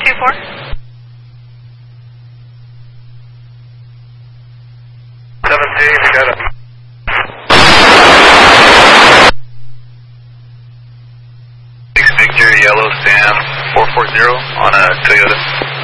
624? 17, you got it. Victor, Yellow, Sam, 440 on a Toyota.